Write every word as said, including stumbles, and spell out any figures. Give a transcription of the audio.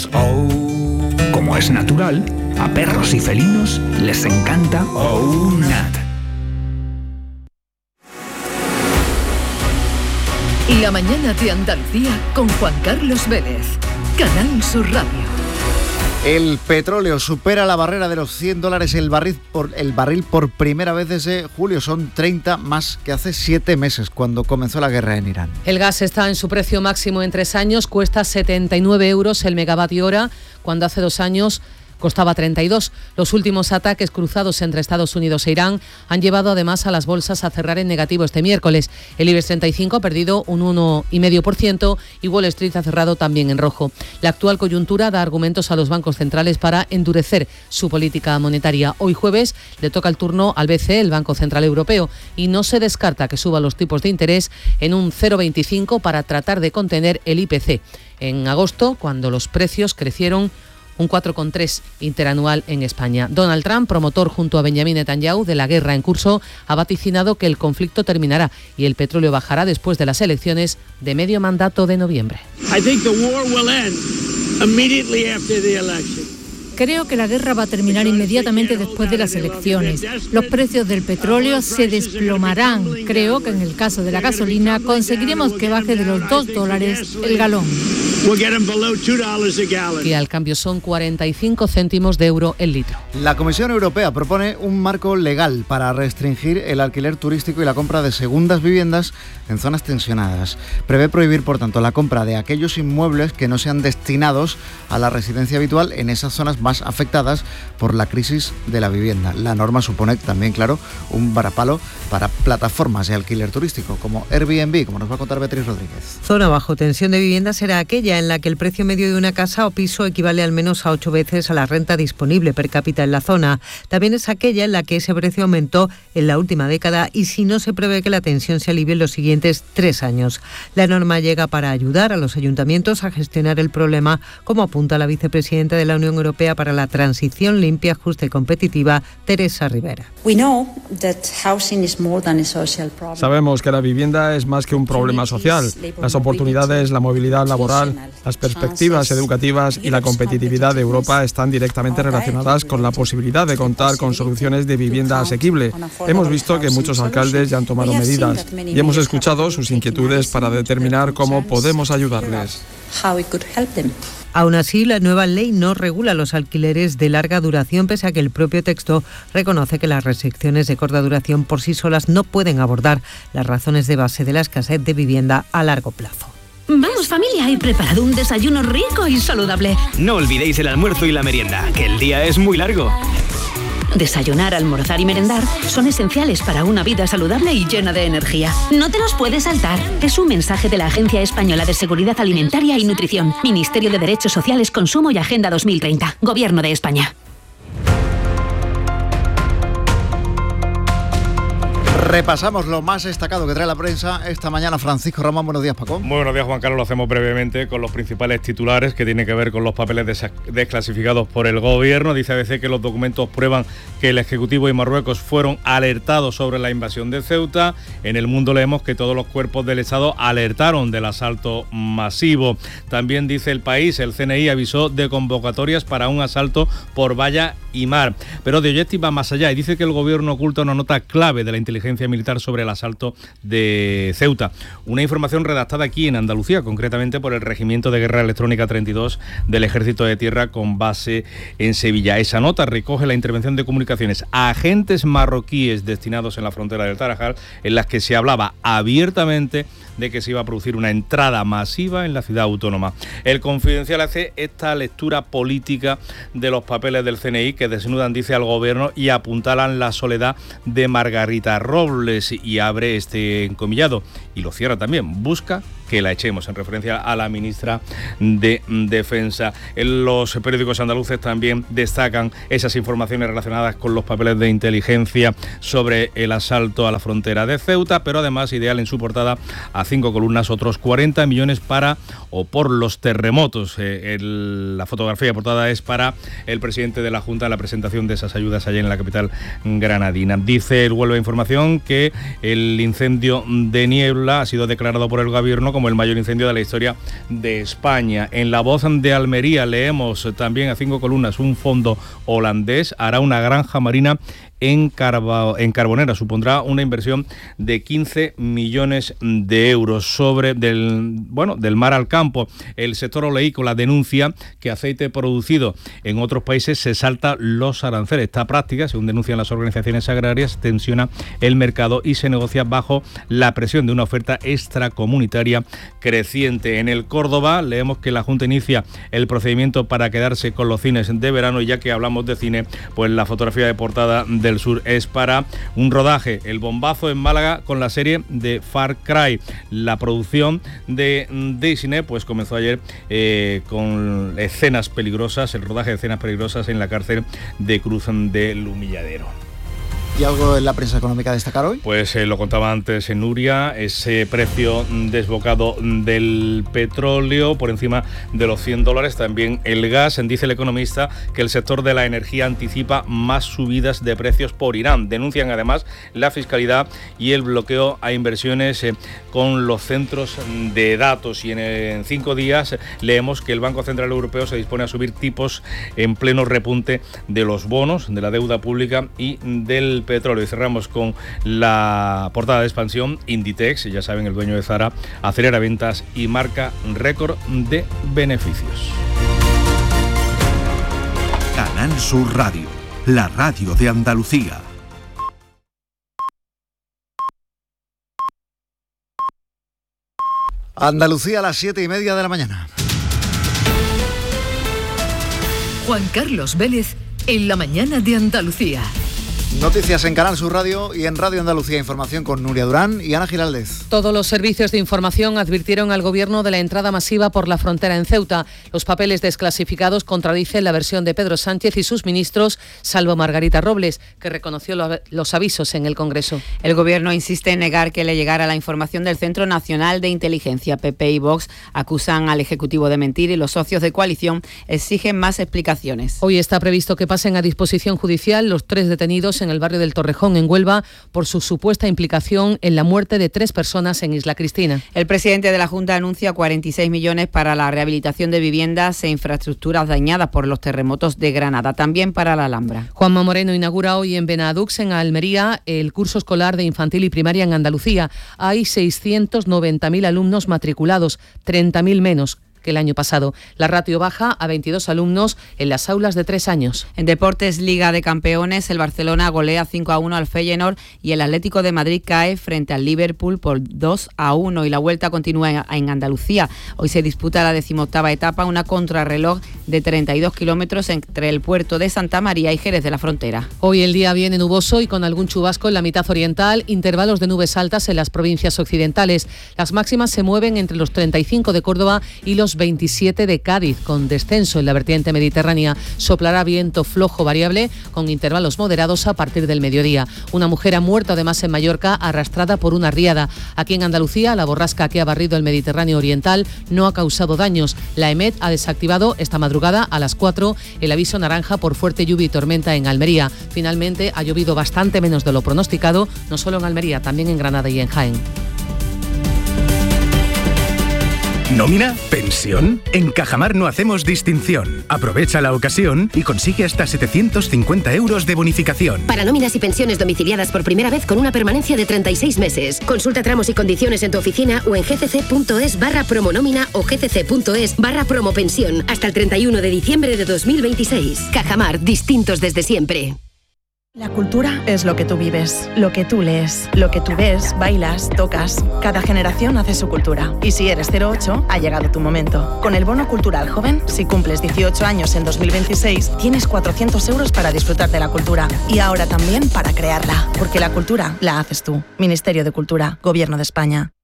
Oh. Como es natural, a perros y felinos les encanta Oh Nat. La mañana de Andalucía con Juan Carlos Vélez, Canal Sur Radio. El petróleo supera la barrera de los cien dólares el barril, por, el barril por primera vez desde julio. Son treinta más que hace siete meses, cuando comenzó la guerra en Irán. El gas está en su precio máximo en tres años, cuesta setenta y nueve euros el megavatio hora, cuando hace dos años costaba treinta y dos. Los últimos ataques cruzados entre Estados Unidos e Irán han llevado además a las bolsas a cerrar en negativo este miércoles. El IBEX treinta y cinco ha perdido un uno coma cinco por ciento y Wall Street ha cerrado también en rojo. La actual coyuntura da argumentos a los bancos centrales para endurecer su política monetaria. Hoy jueves le toca el turno al B C E, el Banco Central Europeo, y no se descarta que suba los tipos de interés en un cero coma veinticinco para tratar de contener el I P C. En agosto, cuando los precios crecieron un cuatro coma tres interanual en España. Donald Trump, promotor junto a Benjamin Netanyahu de la guerra en curso, ha vaticinado que el conflicto terminará y el petróleo bajará después de las elecciones de medio mandato de noviembre. I think the war will end immediately after the election. Creo que la guerra va a terminar inmediatamente después de las elecciones. Los precios del petróleo se desplomarán. Creo que en el caso de la gasolina conseguiremos que baje de los dos dólares el galón. Que al cambio son cuarenta y cinco céntimos de euro el litro. La Comisión Europea propone un marco legal para restringir el alquiler turístico y la compra de segundas viviendas en zonas tensionadas. Prevé prohibir, por tanto, la compra de aquellos inmuebles que no sean destinados a la residencia habitual en esas zonas más afectadas por la crisis de la vivienda. La norma supone también, claro, un varapalo para plataformas de alquiler turístico como Airbnb, como nos va a contar Beatriz Rodríguez. Zona bajo tensión de vivienda será aquella en la que el precio medio de una casa o piso equivale al menos a ocho veces a la renta disponible per cápita en la zona. También es aquella en la que ese precio aumentó en la última década y si no se prevé que la tensión se alivie en los siguientes tres años. La norma llega para ayudar a los ayuntamientos a gestionar el problema, como apunta la vicepresidenta de la Unión Europea para la Transición Limpia, Justa y Competitiva, Teresa Rivera. Sabemos que la vivienda es más que un problema social. Las oportunidades, la movilidad laboral, las perspectivas educativas y la competitividad de Europa están directamente relacionadas con la posibilidad de contar con soluciones de vivienda asequible. Hemos visto que muchos alcaldes ya han tomado medidas y hemos escuchado sus inquietudes para determinar cómo podemos ayudarles. Aún así, la nueva ley no regula los alquileres de larga duración, pese a que el propio texto reconoce que las restricciones de corta duración por sí solas no pueden abordar las razones de base de la escasez de vivienda a largo plazo. Vamos familia, he preparado un desayuno rico y saludable. No olvidéis el almuerzo y la merienda, que el día es muy largo. Desayunar, almorzar y merendar son esenciales para una vida saludable y llena de energía. No te los puedes saltar. Es un mensaje de la Agencia Española de Seguridad Alimentaria y Nutrición, Ministerio de Derechos Sociales, Consumo y Agenda dos mil treinta, Gobierno de España. Repasamos lo más destacado que trae la prensa esta mañana. Francisco Ramón, buenos días, Paco. Muy buenos días, Juan Carlos. Lo hacemos brevemente con los principales titulares que tienen que ver con los papeles des- desclasificados por el Gobierno. Dice A B C que los documentos prueban que el Ejecutivo y Marruecos fueron alertados sobre la invasión de Ceuta. En El Mundo leemos que todos los cuerpos del Estado alertaron del asalto masivo. También dice El País, el C N I avisó de convocatorias para un asalto por valla y mar. Pero De Objective va más allá y dice que el Gobierno oculta una nota clave de la inteligencia militar sobre el asalto de Ceuta. Una información redactada aquí en Andalucía, concretamente por el Regimiento de Guerra Electrónica treinta y dos del Ejército de Tierra con base en Sevilla. Esa nota recoge la intervención de comunicaciones a agentes marroquíes destinados en la frontera del Tarajal, en las que se hablaba abiertamente de que se iba a producir una entrada masiva en la ciudad autónoma. El Confidencial hace esta lectura política de los papeles del C N I que desnudan, dice, al Gobierno y apuntalan la soledad de Margarita Robles y abre este encomillado y lo cierra también. Busca que la echemos, en referencia a la ministra de Defensa. En los periódicos andaluces también destacan esas informaciones relacionadas con los papeles de inteligencia sobre el asalto a la frontera de Ceuta, pero además Ideal en su portada a cinco columnas otros cuarenta millones para o por los terremotos. Eh, el, la fotografía de portada es para el presidente de la Junta en la presentación de esas ayudas allá en la capital granadina. Dice el Huelva Información que el incendio de Niebla ha sido declarado por el Gobierno como como el mayor incendio de la historia de España. En La Voz de Almería leemos también a cinco columnas: un fondo holandés hará una granja marina en, Carba, en Carbonera. Supondrá una inversión de quince millones de euros. Sobre del, bueno, del mar al campo, el sector oleícola denuncia que aceite producido en otros países se salta los aranceles. Esta práctica, según denuncian las organizaciones agrarias, tensiona el mercado y se negocia bajo la presión de una oferta extracomunitaria creciente. En el Córdoba leemos que la Junta inicia el procedimiento para quedarse con los cines de verano, y ya que hablamos de cine, pues la fotografía de portada del Sur es para un rodaje, el bombazo en Málaga con la serie de Far Cry. La producción de Disney pues comenzó ayer eh, con escenas peligrosas, el rodaje de escenas peligrosas en la cárcel de Cruz del Humilladero. ¿Y algo en la prensa económica a destacar hoy? Pues eh, lo contaba antes en Nuria, ese precio desbocado del petróleo por encima de los cien dólares, también el gas. Dice el economista que el sector de la energía anticipa más subidas de precios por Irán. Denuncian además la fiscalidad y el bloqueo a inversiones eh, con los centros de datos. Y en, en cinco días leemos que el Banco Central Europeo se dispone a subir tipos en pleno repunte de los bonos, de la deuda pública y del petróleo. Y cerramos con la portada de expansión. Inditex, ya saben, el dueño de Zara, acelera ventas y marca récord de beneficios. Canal Sur Radio, la radio de Andalucía. Andalucía a las siete y media de la mañana. Juan Carlos Vélez en la mañana de Andalucía. Noticias en Canal Sur Radio y en Radio Andalucía Información con Nuria Durán y Ana Giraldez. Todos los servicios de información advirtieron al Gobierno de la entrada masiva por la frontera en Ceuta. Los papeles desclasificados contradicen la versión de Pedro Sánchez y sus ministros, salvo Margarita Robles, que reconoció los avisos en el Congreso. El Gobierno insiste en negar que le llegara la información del Centro Nacional de Inteligencia. P P y Vox acusan al Ejecutivo de mentir y los socios de coalición exigen más explicaciones. Hoy está previsto que pasen a disposición judicial los tres detenidos en el barrio del Torrejón, en Huelva, por su supuesta implicación en la muerte de tres personas en Isla Cristina. El presidente de la Junta anuncia cuarenta y seis millones para la rehabilitación de viviendas e infraestructuras dañadas por los terremotos de Granada, también para la Alhambra. Juanma Moreno inaugura hoy en Benadux, en Almería, el curso escolar de infantil y primaria en Andalucía. Hay seiscientos noventa mil alumnos matriculados, treinta mil menos que el año pasado. La ratio baja a veintidós alumnos en las aulas de tres años. En deportes, Liga de Campeones, el Barcelona golea cinco a uno al Feyenoord y el Atlético de Madrid cae frente al Liverpool por dos a uno. Y la vuelta continúa en Andalucía. Hoy se disputa la decimoctava etapa, una contrarreloj de treinta y dos kilómetros entre el puerto de Santa María y Jerez de la Frontera. Hoy el día viene nuboso y con algún chubasco en la mitad oriental, intervalos de nubes altas en las provincias occidentales. Las máximas se mueven entre los treinta y cinco de Córdoba y los veintisiete de Cádiz, con descenso en la vertiente mediterránea. Soplará viento flojo variable con intervalos moderados a partir del mediodía. Una mujer ha muerto además en Mallorca arrastrada por una riada. Aquí en Andalucía, la borrasca que ha barrido el Mediterráneo oriental no ha causado daños. La EMET ha desactivado esta madrugada a las cuatro el aviso naranja por fuerte lluvia y tormenta en Almería. Finalmente ha llovido bastante menos de lo pronosticado, no solo en Almería, también en Granada y en Jaén. ¿Nómina? ¿Pensión? En Cajamar no hacemos distinción. Aprovecha la ocasión y consigue hasta setecientos cincuenta euros de bonificación. Para nóminas y pensiones domiciliadas por primera vez con una permanencia de treinta y seis meses. Consulta tramos y condiciones en tu oficina o en gcc.es barra promonómina o gcc.es barra promopensión hasta el treinta y uno de diciembre de dos mil veintiséis. Cajamar, distintos desde siempre. La cultura es lo que tú vives, lo que tú lees, lo que tú ves, bailas, tocas. Cada generación hace su cultura. Y si eres cero ocho, ha llegado tu momento. Con el Bono Cultural Joven, si cumples dieciocho años en dos mil veintiséis, tienes cuatrocientos euros para disfrutar de la cultura. Y ahora también para crearla. Porque la cultura la haces tú. Ministerio de Cultura, Gobierno de España.